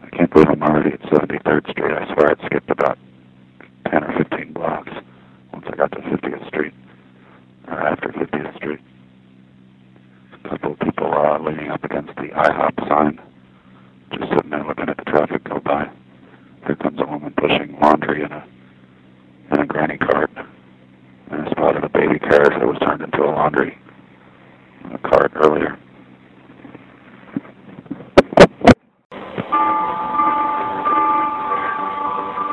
I can't believe I'm already at 73rd Street. I swear I'd skipped about 10 or 15 blocks once I got to 50th Street, or after 50th Street. A couple of people leaning up against the IHOP sign, just sitting there looking at the traffic go by. Here comes a woman pushing laundry in a granny cart. And I spotted a baby carriage that was turned into a laundry cart earlier.